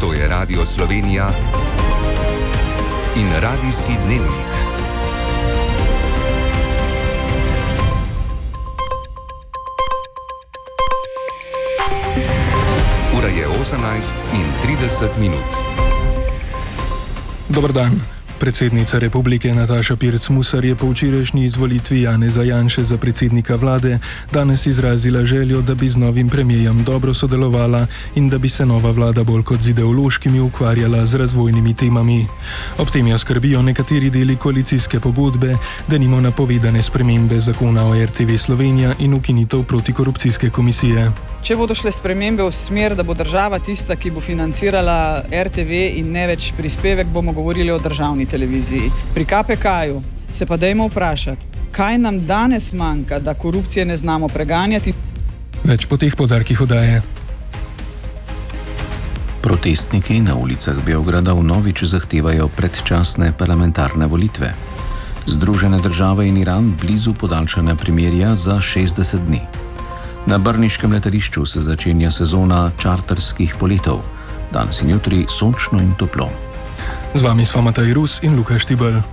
To je Radio Slovenija in Radijski dnevnik. Ura je 18:30. Dober dan. Predsednica Republike Nataša Pirc Musar je po včerajšnji izvolitvi Janeza Janše za predsednika vlade danes izrazila željo, da bi z novim premierjem dobro sodelovala in da bi se nova vlada bolj kot z ideološkimi ukvarjala z razvojnimi temami. Ob tem jo skrbijo nekateri deli koalicijske pogodbe, denimo napovedane spremembe zakona o RTV Slovenija in ukinitev protikorupcijske komisije. Če bodo šle spremembe v smer, da bo država tista, ki bo financirala RTV in ne več prispevek, bomo govorili o državni televiziji. Pri KPK-ju se pa dajmo vprašati, kaj nam danes manjka, da korupcije ne znamo preganjati. Več po teh poudarkih oddaje. Protestniki na ulicah Beograda vnovič zahtevajo predčasne parlamentarne volitve. Združene države in Iran blizu podaljšanja premirja za 60 dni. Na brniškem letališču se začenja sezona čarterskih poletov. Danes in jutri sončno in toplo. Z vami sva Matej Rus in Luka Štibelj.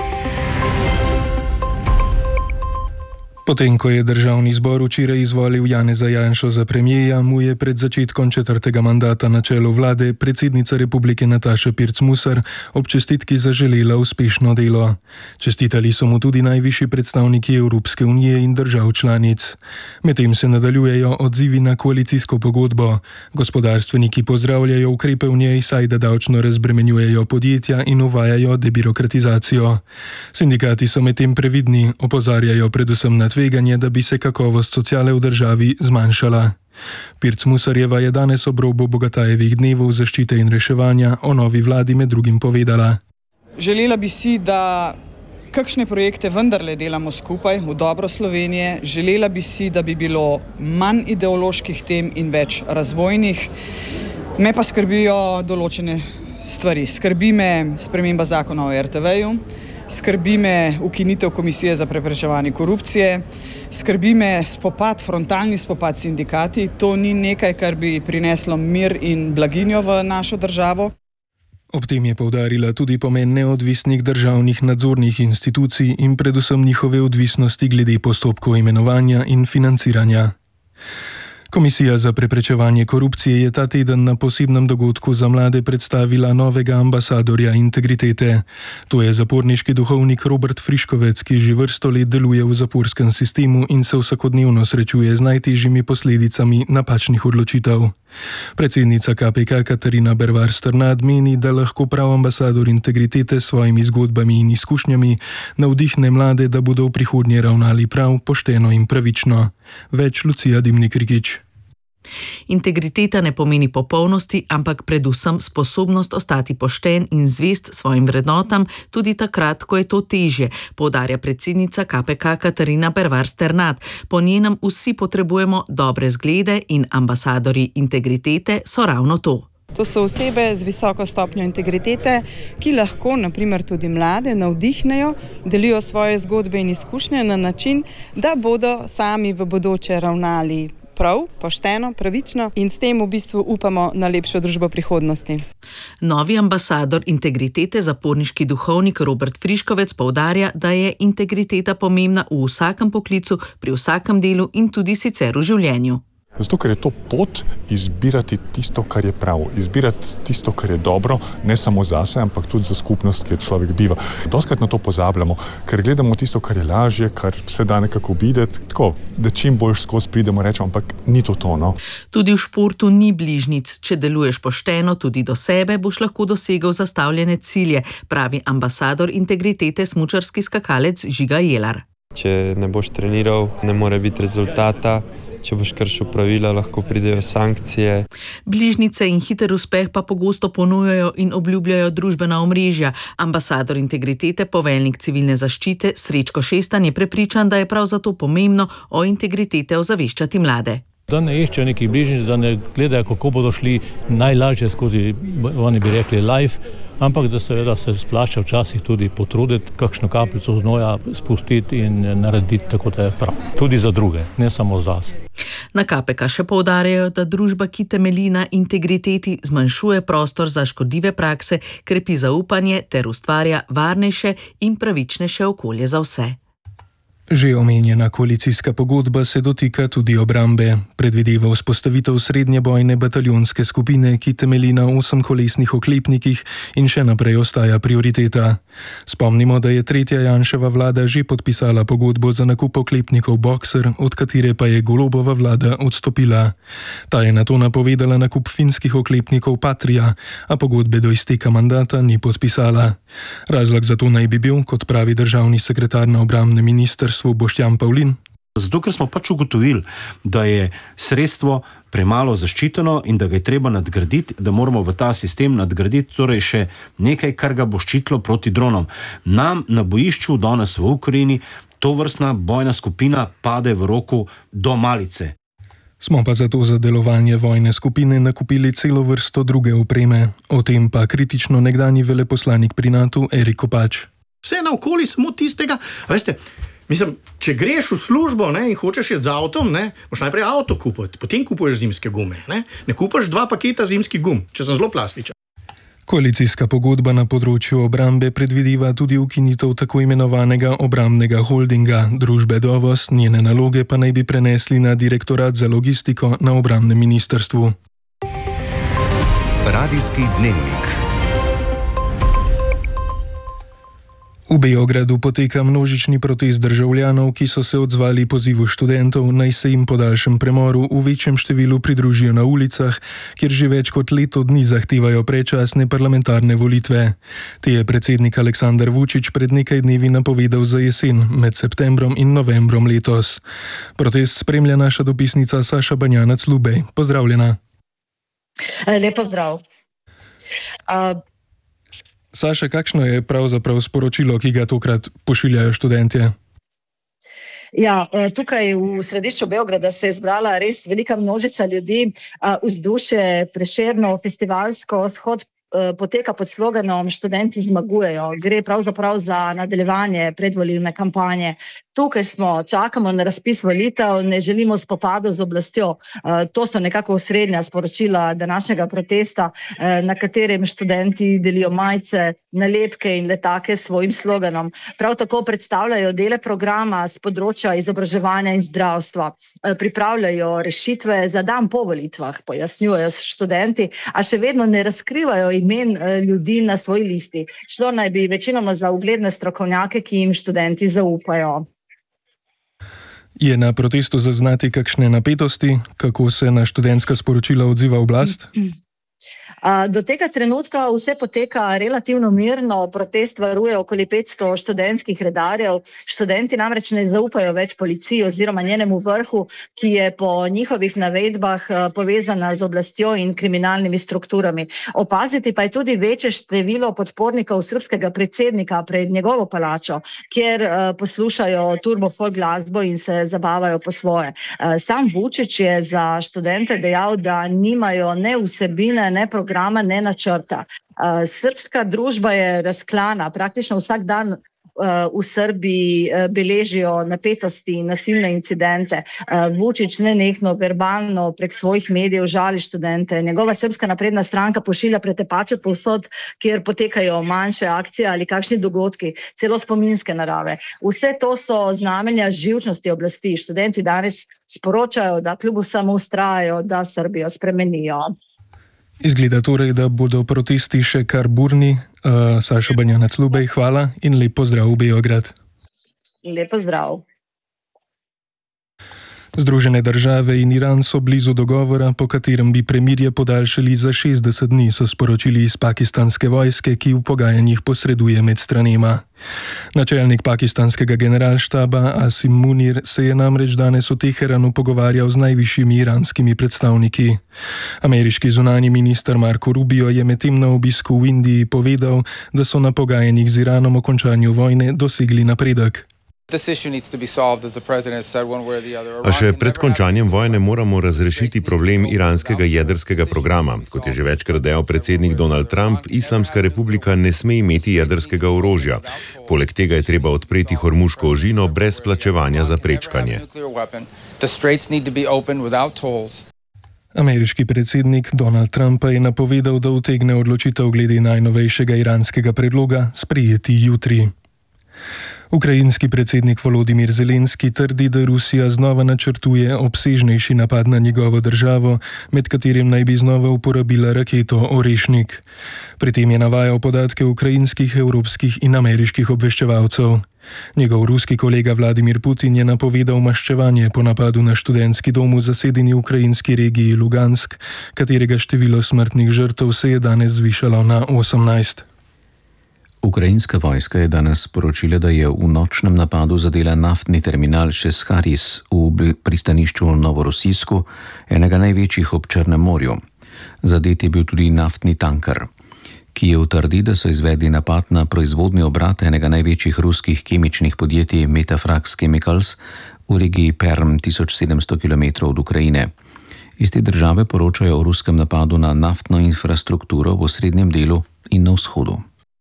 Potem, ko je državni zbor včeraj izvolil Janeza Janšo za premierja, mu je pred začetkom 4. mandata na čelu vlade predsednica Republike Nataša Pirc Musar ob čestitki zaželela uspešno delo. Čestitali so mu tudi najvišji predstavniki Evropske unije in držav članic. Medtem se nadaljujejo odzivi na koalicijsko pogodbo. Gospodarstveniki pozdravljajo ukrepe v njej, saj da davčno razbremenjujejo podjetja in uvajajo debirokratizacijo. Sindikati so medtem previdni, opozarjajo predvsem na tveganje, da bi se kakovost sociale v državi zmanjšala. Pirc Musarjeva je danes ob robu Bogatajevih dnevov zaščite in reševanja o novi vladi med drugim povedala. Želela bi si, da kakšne projekte vendarle delamo skupaj v dobro Slovenije. Želela bi si, da bi bilo manj ideoloških tem in več razvojnih. Me pa skrbijo določene stvari. Skrbi me sprememba zakona o RTV-ju. Skrbi me ukinitev komisije za preprečevanje korupcije, skrbi me frontalni spopad s sindikati. To ni nekaj, kar bi prineslo mir in blaginjo v našo državo. Ob tem je poudarila tudi pomen neodvisnih državnih nadzornih institucij in predvsem njihove odvisnosti glede postopkov imenovanja in financiranja. Komisija za preprečevanje korupcije je ta teden na posebnem dogodku za mlade predstavila novega ambasadorja integritete. To je zaporniški duhovnik Robert Friškovec, ki že vrsto let deluje v zaporskem sistemu in se vsakodnevno srečuje z najtežjimi posledicami napačnih odločitev. Predsednica KPK Katarina Bervar Strnad meni, da lahko prav ambasador integritete s svojimi zgodbami in izkušnjami navdihne mlade, da bodo v prihodnje ravnali prav, pošteno in pravično. Več Lucija Dimnik-Rikić. Integriteta ne pomeni popolnosti, ampak predvsem sposobnost ostati pošten in zvest svojim vrednotam, tudi takrat, ko je to težje, poudarja predsednica KPK Katarina Bervar Strnad. Po njenem vsi potrebujemo dobre zglede in ambasadorji integritete so ravno to. To so osebe z visoko stopnjo integritete, ki lahko, na primer tudi mlade, navdihnejo, delijo svoje zgodbe in izkušnje na način, da bodo sami v bodoče ravnali prav, pošteno, pravično in s tem v bistvu upamo na lepšo družbo prihodnosti. Novi ambasador integritete, zaporniški duhovnik Robert Friškovec poudarja, da je integriteta pomembna v vsakem poklicu, pri vsakem delu in tudi sicer v življenju. Zato, ker je to pot izbirati tisto, kar je prav, izbirati tisto, kar je dobro, ne samo zase, ampak tudi za skupnost, kjer človek biva. Dostikrat na to pozabljamo, ker gledamo tisto, kar je lažje, kar se da nekako videti, tako, da čim bolj skozi pridemo, rečemo, ampak ni to, no. Tudi v športu ni bližnjic. Če deluješ pošteno tudi do sebe, boš lahko dosegel zastavljene cilje, pravi ambasador integritete smučarski skakalec Žiga Jelar. Če ne boš treniral, ne more biti rezultata. Če boš kršil pravila, lahko pridejo sankcije. Bližnjice in hiter uspeh pa pogosto ponujajo in obljubljajo družbena omrežja. Ambasador integritete, poveljnik civilne zaščite Srečko Šestan je prepričan, da je prav zato pomembno o integritete ozaveščati mlade. Da ne iščejo nekih bližnjic, da ne gledajo, kako bodo šli najlažje skozi, oni bi rekli, life, ampak da seveda se splača včasih tudi potruditi, kakšno kapljico znoja spustiti in narediti tako, da je prav. Tudi za druge, ne samo zase. Na KPK še poudarjajo, da družba, ki temelji na integriteti, zmanjšuje prostor za škodljive prakse, krepi zaupanje ter ustvarja varnejše in pravičnejše okolje za vse. Že omenjena koalicijska pogodba se dotika tudi obrambe. Predvideva vzpostavitev srednje bojne bataljonske skupine, ki temelji na 8-kolesnih oklepnikih in še naprej ostaja prioriteta. Spomnimo, da je tretja Janševa vlada že podpisala pogodbo za nakup oklepnikov Boxer, od katere pa je Golobova vlada odstopila. Ta je nato napovedala nakup finskih oklepnikov Patria, a pogodbe do izteka mandata ni podpisala. Razlog za to naj bi bil, kot pravi državni sekretar na obrambnem ministrstvu Boštjan Pavlin. Zato, ker smo pač ugotovili, da je sredstvo premalo zaščiteno in da ga je treba nadgraditi, da moramo v ta sistem nadgraditi torej še nekaj, kar ga bo ščitilo proti dronom. Nam na bojišču danes v Ukrajini tovrstna bojna skupina pade v roku do malice. Smo pa zato za delovanje vojne skupine nakupili celo vrsto druge opreme. O tem pa kritično nekdanji veleposlanik pri NATO Erik Kopač. Vse naokoli samo tistega, veste, mislim, če greš v službo, ne, in hočeš iti z avtom, ne, moš najprej avto kupiti, potem kupuješ zimske gume. Ne kupaš 2 paketa zimskih gum, če sem zelo plastičen. Koalicijska pogodba na področju obrambe predvideva tudi ukinitev tako imenovanega obrambnega holdinga družbe Dovoz, njene naloge pa naj bi prenesli na direktorat za logistiko na obrambnem ministrstvu. Radijski dnevnik. V Beogradu poteka množični protest državljanov, ki so se odzvali pozivu študentov, naj se jim po daljšem premoru v večjem številu pridružijo na ulicah, kjer že več kot leto dni zahtevajo predčasne parlamentarne volitve. Te je predsednik Aleksandar Vučić pred nekaj dnevi napovedal za jesen, med septembrom in novembrom letos. Protest spremlja naša dopisnica Saša Banjanac-Lubej. Pozdravljena. Lep pozdrav. Saša, kakšno je pravzaprav sporočilo, ki ga tokrat pošiljajo študentje? Ja, tukaj v središču Beograda se je zbrala res velika množica ljudi, vzdušje prešerno, festivalsko, shod poteka pod sloganom Študenti zmagujejo. Gre pravzaprav za nadaljevanje predvolilne kampanje. Tukaj smo, čakamo na razpis volitev, ne želimo spopadov z oblastjo. To so nekako osrednja sporočila današnjega protesta, na katerem študenti delijo majice, nalepke in letake s svojim sloganom. Prav tako predstavljajo dele programa z področja izobraževanja in zdravstva. Pripravljajo rešitve za dan po volitvah, pojasnjujejo študenti, a še vedno ne razkrivajo imen ljudi na svoji listi. Šlo naj bi večinoma za ugledne strokovnjake, ki jim študenti zaupajo. Je na protestu zaznati kakšne napetosti? Kako se na študentska sporočila odziva oblast? Do tega trenutka vse poteka relativno mirno, protest varuje okoli 500 študentskih redarjev. Študenti namreč ne zaupajo več policiji oziroma njenemu vrhu, ki je po njihovih navedbah povezana z oblastjo in kriminalnimi strukturami. Opaziti pa je tudi večje število podpornikov srbskega predsednika pred njegovo palačo, kjer poslušajo turbo folk glasbo in se zabavajo po svoje. Sam Vučić je za študente dejal, da nimajo ne vsebine, ne programa, ne načrta. Srbska družba je razklana, praktično vsak dan v Srbiji beležijo napetosti in nasilne incidente. Vučić nenehno verbalno prek svojih medijev žali študente. Njegova Srpska napredna stranka pošilja pretepače povsod, kjer potekajo manjše akcije ali kakšni dogodki, celo spominske narave. Vse to so znamenja živčnosti oblasti. Študenti danes sporočajo, da kljub vsemu vztrajajo, da Srbijo spremenijo. Izgleda torej, da bodo protesti še kar burni. Saša Banjanac-Lubej, hvala in lep pozdrav v Beograd. Lep pozdrav. Združene države in Iran so blizu dogovora, po katerem bi premirje podaljšali za 60 dni, so sporočili iz pakistanske vojske, ki v pogajanjih posreduje med stranema. Načelnik pakistanskega generalštaba Asim Munir se je namreč danes v Teheranu pogovarjal z najvišjimi iranskimi predstavniki. Ameriški zunanji minister Marco Rubio je medtem na obisku v Indiji povedal, da so na pogajanjih z Iranom o končanju vojne dosegli napredek. A še pred končanjem vojne moramo razrešiti problem iranskega jedrskega programa. Kot je že večkrat dejal predsednik Donald Trump, Islamska republika ne sme imeti jedrskega orožja. Poleg tega je treba odpreti Hormuško ožino brez plačevanja za prečkanje. Ameriški predsednik Donald Trump je napovedal, da utegne odločitev glede najnovejšega iranskega predloga sprejeti jutri. Ukrajinski predsednik Volodimir Zelenski trdi, da Rusija znova načrtuje obsežnejši napad na njegovo državo, med katerim naj bi znova uporabila raketo Orešnik. Pri tem je navajal podatke ukrajinskih, evropskih in ameriških obveščevalcev. Njegov ruski kolega Vladimir Putin je napovedal maščevanje po napadu na študentski dom v zasedeni ukrajinski regiji Lugansk, katerega število smrtnih žrtev se je danes zvišalo na 18. Ukrajinska vojska je danes sporočila, da je v nočnem napadu zadela naftni terminal Šesharis v pristanišču Novorosijsku, enega največjih ob Črnem morju. Zadet je bil tudi naftni tanker. Kijev trdi, da so izvedli napad na proizvodni obrat enega največjih ruskih kemičnih podjetij Metafrax Chemicals v regiji Perm 1700 km od Ukrajine. Iz te države poročajo o ruskem napadu na naftno infrastrukturo v srednjem delu in na vzhodu.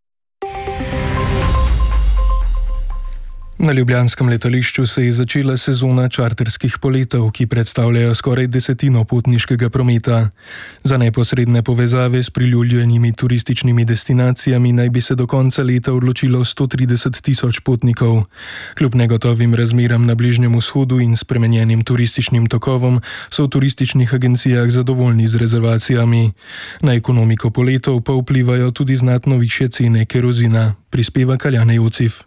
Na ljubljanskem letališču se je začela sezona čarterskih poletov, ki predstavljajo skoraj desetino potniškega prometa. Za neposredne povezave s priljubljenimi turističnimi destinacijami naj bi se do konca leta odločilo 130 tisoč potnikov. Kljub negotovim razmeram na Bližnjem vzhodu in spremenjenim turističnim tokovom so v turističnih agencijah zadovoljni z rezervacijami. Na ekonomiko poletov pa vplivajo tudi znatno višje cene kerozina, prispeva Kaljana Jocif.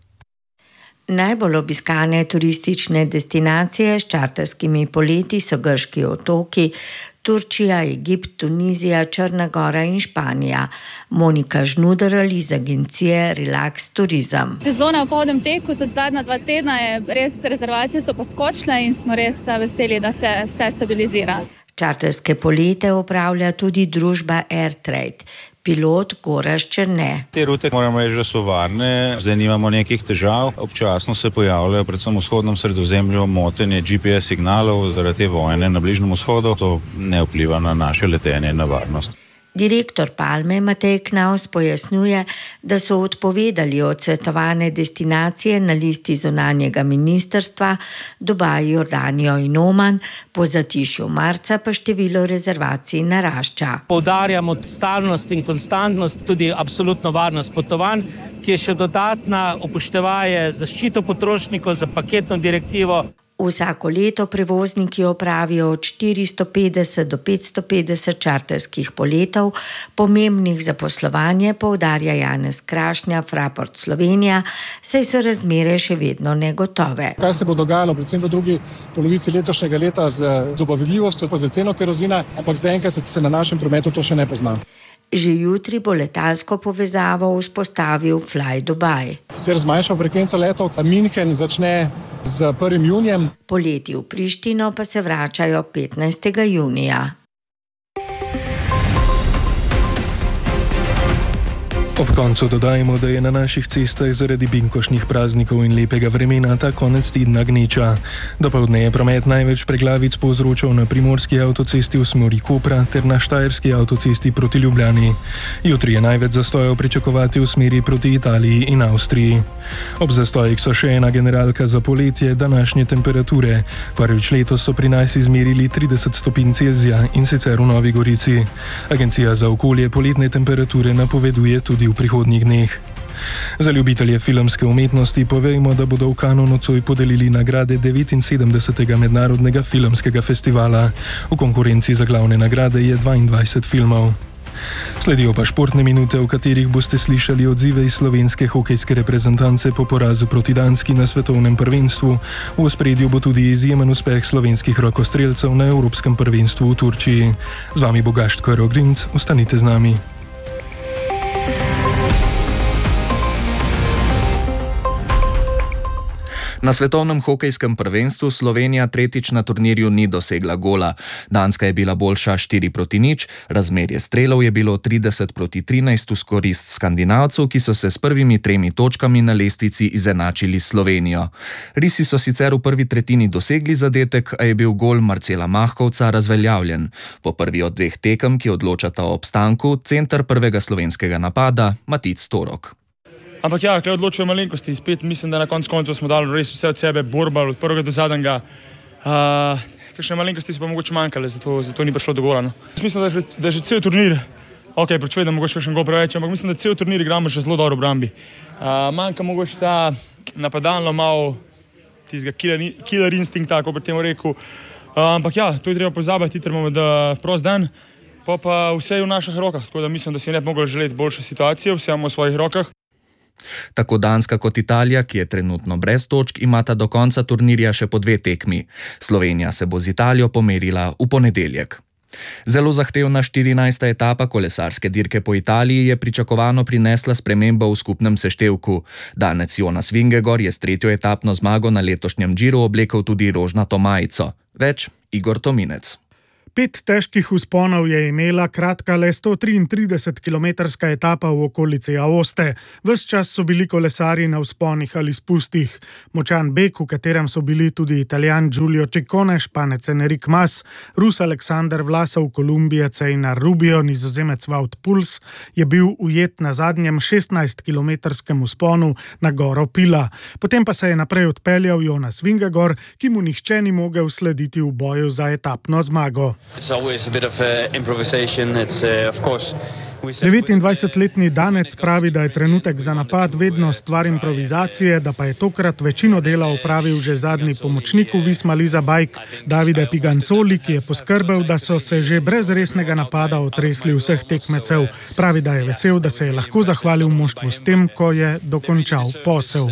Najbolj obiskane turistične destinacije s čarterskimi poleti so grški otoki, Turčija, Egipt, Tunizija, Črna Gora in Španija. Monika Žnuderl iz agencije Relax Tourism. Sezona v polnem teku, tudi zadnja 2 tedna, res rezervacije so poskočile in smo res veseli, da se vse stabilizira. Čarterske polete upravlja tudi družba Airtrade. Pilot Goraž Černe. Te rute moramo reči, da so varne, zdaj nimamo nekih težav. Občasno se pojavljajo predvsem v vzhodnem Sredozemlju motenje GPS signalov zaradi te vojne na Bližnjem vzhodu. To ne vpliva na naše letenje in na varnost. Direktor Palme Matej Knaus pojasnjuje, da so odpovedali odsvetovane destinacije na listi zunanjega ministrstva, Dubaj, Jordanijo in Oman, po zatišju marca pa število rezervacij narašča. Poudarjamo stalnost in konstantnost, tudi absolutno varnost potovanj, ki je še dodatna, upoštevaje zaščito potrošnikov za paketno direktivo. Vsako leto prevozniki opravijo od 450 do 550 čarterskih poletov, pomembnih za poslovanje, poudarja Janez Krašnja, Fraport Slovenija, saj so razmere še vedno negotove. Kaj se bo dogajalo predvsem v drugi polovici letošnjega leta z dobavljivostjo, pa z ceno kerozina, ampak zaenkrat se na našem prometu to še ne pozna. Že jutri bo letalsko povezavo vzpostavil Fly Dubai. Se zmanjša frekvenca letov, München začne z 1. junijem. Poleti v Prištino pa se vračajo 15. junija. Ob koncu dodajmo, da je na naših cestah zaradi binkošnih praznikov in lepega vremena ta konec tedna gneča. Dopoldne je promet največ preglavic povzročal na primorski avtocesti v smeri Kopra ter na štajerski avtocesti proti Ljubljani. Jutri je največ zastojev pričakovati v smeri proti Italiji in Avstriji. Ob zastojih so še ena generalka za poletje, današnje temperature. Prvič letos so pri nas izmerili 30 stopinj Celzija in sicer v Novi Gorici. Agencija za okolje poletne temperature napoveduje tudi v prihodnjih dneh. Za ljubitelje filmske umetnosti povejmo, da bodo v Cannesu nocoj podelili nagrade 79. mednarodnega filmskega festivala. V konkurenci za glavne nagrade je 22 filmov. Sledijo pa športne minute, v katerih boste slišali odzive iz slovenske hokejske reprezentance po porazu proti Danski na svetovnem prvenstvu. V ospredju bo tudi izjemen uspeh slovenskih rokostrelcev na Evropskem prvenstvu v Turčiji. Z vami bo Gašt Karogrinc, ostanite z nami. Na svetovnem hokejskem prvenstvu Slovenija tretjič na turnirju ni dosegla gola. Danska je bila boljša 4-0, razmerje strelov je bilo 30-13 v korist Skandinavcev, ki so se s prvimi 3 točkami na lestvici izenačili s Slovenijo. Risi so sicer v prvi tretjini dosegli zadetek, a je bil gol Marcela Mahkovca razveljavljen. Po prvi od 2 tekem, ki odločata o obstanku, center prvega slovenskega napada Matic Torok. Ampak ja, kaj odločujejo malenkosti. Spet mislim, da na koncu smo dali res vse od sebe, borbali od prvega do zadnjega. Kakšne malenkosti so pa mogoče manjkale, zato ni prišlo do gola. No. Mislim, da je že cel turnir, ok, pročvedem mogoče še gol preveč, ampak mislim, da cel turnir igramo že zelo dobro v obrambi. Manjka mogoče ta napadalno malo tistega killer instinkt, tako bi temu rekel. Ampak ja, to je treba pozabiti, hitro imamo da prost dan, pa vse je v naših rokah, tako da mislim, da si ne bi mogli želeti boljše situacije, vse imamo v svojih rokah. Tako Danska kot Italija, ki je trenutno brez točk, imata do konca turnirja še po 2 tekmi. Slovenija se bo z Italijo pomerila v ponedeljek. Zelo zahtevna 14. etapa kolesarske dirke po Italiji je pričakovano prinesla spremembo v skupnem seštevku. Danec Jonas Vingegaard je s 3. etapno zmago na letošnjem Giru oblekel tudi rožnato majico. Več Igor Tominec. 5 težkih vzponov je imela kratka le 133-kilometrska etapa v okolici Aoste. Ves čas so bili kolesarji na vzponih ali spustih. Močan beg, v katerem so bili tudi Italijan Giulio Ciccone, Španec Enric Mas, Rus Alexander Vlasov, Kolumbijec Einar Rubio, Nizozemec Wout Puls, je bil ujet na zadnjem 16-kilometrskem vzponu na goro Pila. Potem pa se je naprej odpeljal Jonas Vingegaard, ki mu nihče ni mogel slediti v boju za etapno zmago. 29-letni Danec pravi, da je trenutek za napad vedno stvar improvizacije, da pa je tokrat večino dela opravil že zadnji pomočnik v Visma Liza Bike, Davide Pigancoli, ki je poskrbel, da so se že brez resnega napada otresli vseh tekmecev. Pravi, da je vesel, da se je lahko zahvalil moštvu s tem, ko je dokončal posel.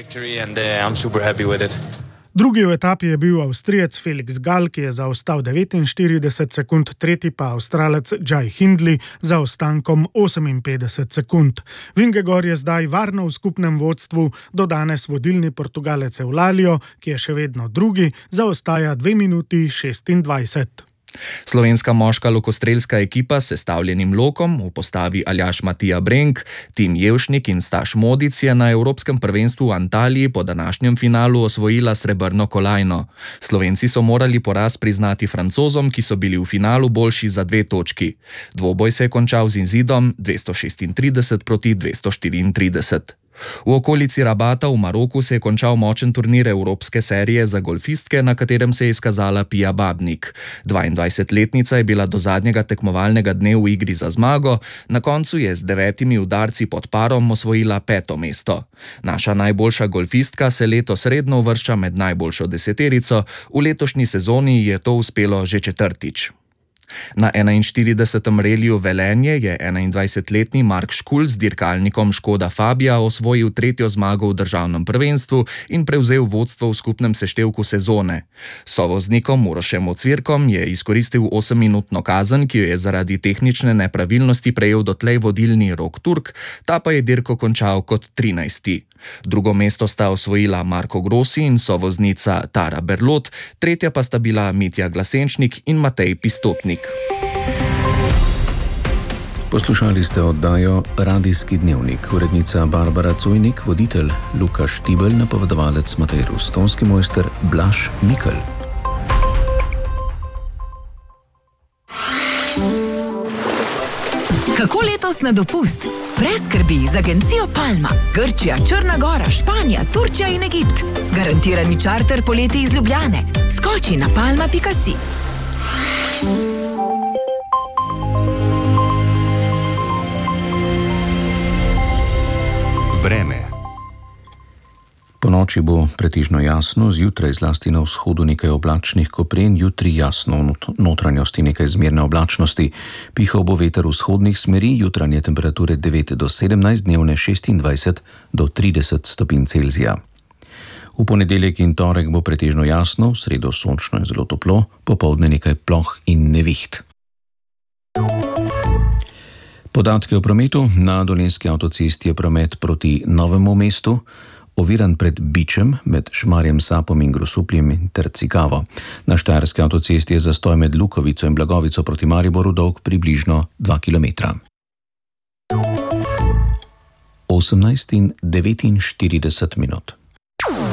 Drugi v etapi je bil Avstrijec Felix Gall, ki je zaostal 49 sekund, tretji pa Avstralec Jai Hindley za ostankom 58 sekund. Vingegaard je zdaj varno v skupnem vodstvu, do danes vodilni Portugalec Eulalio, ki je še vedno drugi, zaostaja 2 minuti 26. Slovenska moška lokostrelska ekipa s sestavljenim lokom v postavi Aljaž Matija Brenk, Tim Jevšnik in Staš Modic je na Evropskem prvenstvu v Antaliji po današnjem finalu osvojila srebrno kolajno. Slovenci so morali poraz priznati Francozom, ki so bili v finalu boljši za 2 točki. Dvoboj se je končal z izidom 236-234. V okolici Rabata v Maroku se je končal močen turnir Evropske serije za golfistke, na katerem se je izkazala Pia Babnik. 22-letnica je bila do zadnjega tekmovalnega dne v igri za zmago, na koncu je z 9 udarci pod parom osvojila 5. mesto. Naša najboljša golfistka se letos redno uvršča med najboljšo deseterico, v letošnji sezoni je to uspelo že 4. Na 41. reliju Velenje je 21-letni Mark Škulj z dirkalnikom Škoda Fabia osvojil 3. zmago v državnem prvenstvu in prevzel vodstvo v skupnem seštevku sezone. Sovoznikom Urošem Ocvirkom je izkoristil 8-minutno kazen, ki jo je zaradi tehnične nepravilnosti prejel dotlej vodilni Rok Turk, ta pa je dirko končal kot 13. Drugo mesto sta osvojila Marko Grossi in sovoznica Tara Berlot, tretja pa sta bila Mitja Glasenčnik in Matej Pistopnik. Poslušali ste oddajo Radijski dnevnik, urednica Barbara Cojnik, voditelj Luka Štibelj, napovedovalec Matej Rus, tonski mojster Blaž Mikl. Kako letos na dopust? Brez skrbi z agencijo Palma. Grčija, Črna Gora, Španija, Turčija in Egipt. Garantirani čarter poleti iz Ljubljane. Skoči na palma.si. Vreme. Ponoči bo pretežno jasno, zjutraj zlasti na vzhodu nekaj oblačnih kopren, jutri jasno v notranjosti nekaj zmerne oblačnosti. Pihal bo veter vzhodnih smeri, jutranje temperature 9 do 17, dnevne 26 do 30 stopinj Celzija. V ponedeljek in torek bo pretežno jasno, v sredo sončno in zelo toplo, popoldne nekaj ploh in neviht. Podatki o prometu. Na Dolenjski avtocesti je promet proti Novemu mestu oviran pred Bičem med Šmarjem Sapom in Grosupljem ter Cikavo. Na štajerski avtocesti je zastoj med Lukovico in Blagovico proti Mariboru dolg približno 2 km. 18:49